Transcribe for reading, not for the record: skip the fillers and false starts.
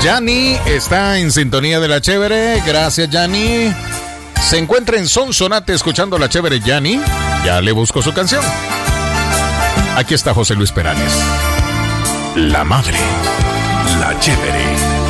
Yani está en sintonía de la chévere. Gracias, Yani. Se encuentra en Sonsonate escuchando la chévere Yani. Ya le busco su canción. Aquí está José Luis Perales. La madre, la chévere.